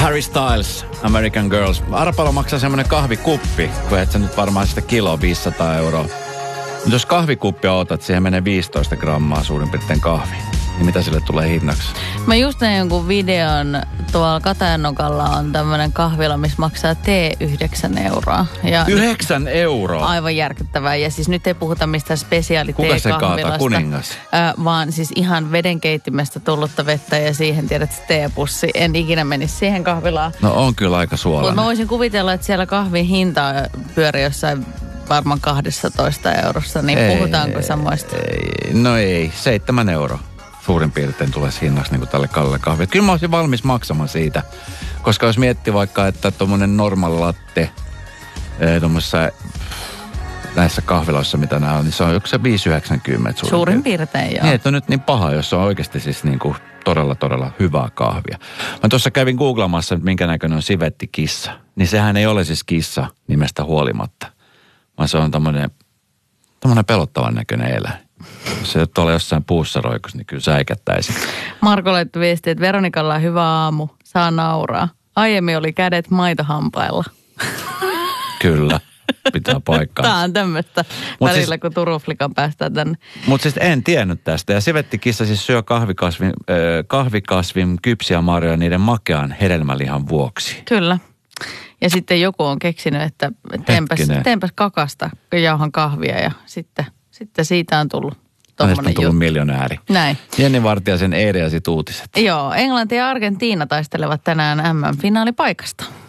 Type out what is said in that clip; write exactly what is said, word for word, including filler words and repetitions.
Harry Styles, American Girls. Arpalla maksaa semmoinen kahvikuppi, kun et sä nyt varmaan sitä kiloa viisisataa euroa. Mutta jos kahvikuppia otat, siihen menee viisitoista grammaa suurin piirtein kahvi. Niin mitä sille tulee hinnaksi? Mä just näin jonkun videon, tuolla Katajannokalla on tämmönen kahvila, missä maksaa tee yhdeksän euroa. Ja Yhdeksän euroa? Aivan järkyttävää. Ja siis nyt ei puhuta mistään spesiaali Kuka se kaataa? Kuningas? Äh, vaan siis ihan vedenkeittimestä tullutta vettä ja siihen tiedät teepussi. En ikinä menisi siihen kahvilaan. No on kyllä aika suolainen. Mutta mä voisin kuvitella, että siellä kahvin hinta pyörii jossain varmaan kaksitoista eurossa. Niin ei, puhutaanko samoista? Ei, no ei, seitsemän euroa. Suurin piirtein tulee hinnaksi niin kuin tälle kallelle kahville. Kyllä mä olisin valmis maksamaan siitä. Koska jos miettii vaikka, että tuommoinen normal latte tuommoisessa näissä kahviloissa, mitä nämä on, niin se on joku se viisi yhdeksänkymmentä suurin, suurin piirtein, joo. Niin, että on nyt niin paha, jos on oikeasti siis niin kuin todella, todella hyvää kahvia. Mä tuossa kävin googlaamassa, että minkä näköinen on sivettikissa. Niin sehän ei ole siis kissa nimestä huolimatta. Vaan se on tommoinen, tommoinen pelottavan näköinen eläin. Jos se tuolla jossain puussa roikus, niin kyllä säikättäisi. Marko laittoi viestiä, että Veronikalla on hyvä aamu, saa nauraa. Aiemmin oli kädet maitohampailla. Kyllä, pitää paikkaa. Tämä on tämmöistä Mut välillä, siis, kun Turuflikan päästään tänne. Mutta siis en tiennyt tästä. Ja sivettikissa siis syö kahvikasvin, äh, kahvikasvin kypsiä marjoja niiden makean hedelmälihan vuoksi. Kyllä. Ja sitten joku on keksinyt, että teenpäs, teenpäs kakasta jauhan kahvia ja sitten, sitten siitä on tullut tommonen juttu. on tullut miljonääri. Näin. Jenni Vartiaisen Eire ja sit uutiset. Joo, Englanti ja Argentiina taistelevat tänään M M-finaalipaikasta.